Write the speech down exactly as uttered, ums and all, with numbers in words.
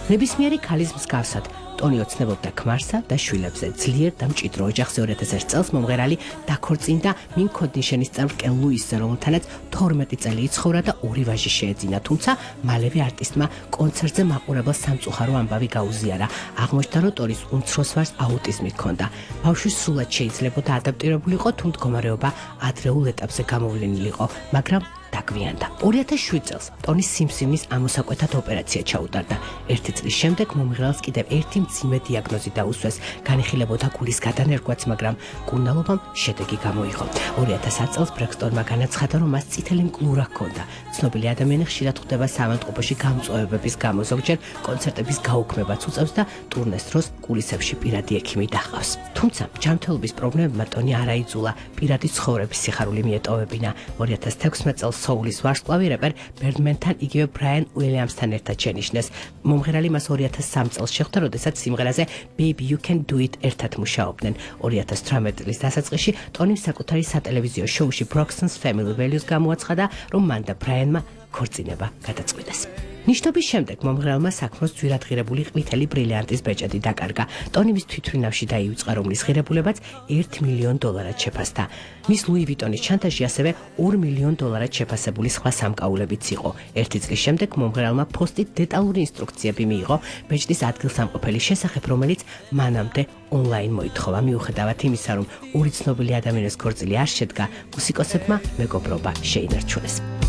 ნებისმიერი ქალის მსგავსად ტონი ოცნებობდა ქმარსა და შვილებზე. ძლიერ და მჭიდრო ოჯახზე ორი ათას წელს მომღერალი დაქორწინდა მინ ქოდნიშენის წევრ კენ ლუისზე, რომელთანაც თორმეტი წელი იცხოვრა და ორი ვაჟი შეეძინა, თუმცა მალევე არტისტმა კონცერტზე მაყურებელს სამწუხარო ამბავი გაუზიარა. აღმოჩნდა, რომ ტონის უმცროს ვაჟს აუტიზმი ჰქონდა. ბავშვი სრულად შეიძლებოდა ადაპტირებულიყო, თუ მდგომარეობა ადრეულ ეტაპზე გამოვლენილიყო, მაგრამ დაგვიანდა. ორი ათას შვიდ წელს ტონის სიმსივნის ამოსაკვეთად ოპერაცია ჩაუტარდა. ერთი წლის შემდეგ მომღერალს კიდევ ერთი მძიმე დიაგნოზი დაუსვეს. განიხილებოდა გულის გადანერგვაც, მაგრამ კურნალობამ შედეგი გამოიღო. ორი ათას ათი წელს ბრექსტონმა განაცხადა, რომ მას წითელი მკლურა ჰქონდა. ცნობილი ადამიანი ხშირად ხვდება საავადმყოფოში გამწვევებების გამო, ზოგჯერ კონცერტების გაუქმებაც უწევს და ტურნეს დროს კულისებში პირადი ექიმი დაჰყავს. თუმცა ჯანმრთელობის პრობლემებმა ტონი არ აიძულა, პირადი ცხოვრების სიხარული მიეტოვებინა. ორი ათას თექვსმეტ წელს სოულის ვარსკვლავი რეპერ ბერდმენთან, იგივე ბრაიან უილიამსთან ერთად შენიშნეს. მომღერალი მას ორი ათას სამი წელს შეხვდა, როდესაც სიმღერაზე Baby You Can Do It ერთად მუშაობდნენ. ორი ათას თვრამეტი წლის დასაწყისში ტონიმ საკუთარი სატელევიზიო შოუში Broxton's Family Values გამოაცხადა, რომ მან და ბრაიანმა ქორწინება გადაწყვიტეს. ნიშნობის შემდეგ მომღერალმა საქმროს ძვირადღირებული ყვითელი ბრილიანტის ბეჭედი დაკარგა. ტონი მის თვითმფრინავში დაივიწყა, რომლის ღირებულებაც ერთ მილიონ დოლარად შეფასდა. მის ლუი ვიტონის ჩანთაჟი ასევე ორ მილიონ დოლარად შეფასებული სხვა სამკაულებიც იყო. ერთი წლის შემდეგ მომღერალმა ფოსტით დეტალური ინსტრუქციები მიიღო ბეჭდის ადგილსამყოფელის შესახებ, რომელიც მანამდე ონლაინ მოითხოვა. მიუხედავად იმისა, რომ ორი ცნობილი ადამიანის ქორწილი არ შედგა, მუსიკოსებმა მეგობრობა შეინარჩუნეს.